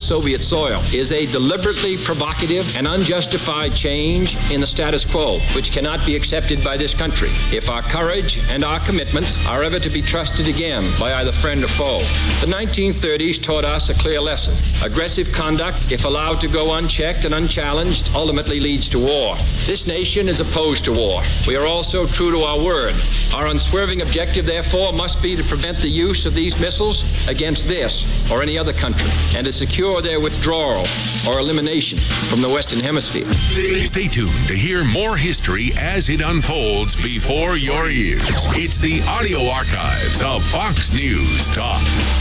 Soviet soil is a deliberately provocative and unjustified change in the status quo, which cannot be accepted by this country if our courage and our commitments are ever to be trusted again by either friend or foe. The 1930s taught us a clear lesson. Aggressive conduct, if allowed to go unchecked and unchallenged, ultimately leads to war. This nation is opposed to war. We are also true to our word. Our unswerving objective, therefore, must be to prevent the use of these missiles against this or any other country, and to secure their withdrawal or elimination from the Western Hemisphere. Stay tuned to hear more history as it unfolds before your ears. It's the audio archives of Fox News Talk.